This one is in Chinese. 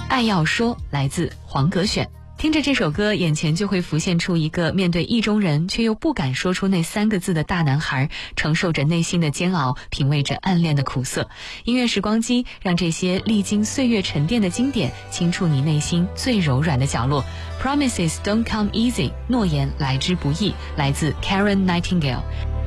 爱要说来自黄格选。听着这首歌，眼前就会浮现出一个面对意中人却又不敢说出那3个字的大男孩，承受着内心的煎熬，品味着暗恋的苦涩。音乐时光机让这些历经岁月沉淀的经典轻触你内心最柔软的角落。 Promises don't come easy， 诺言来之不易，来自 Karen Nightingale。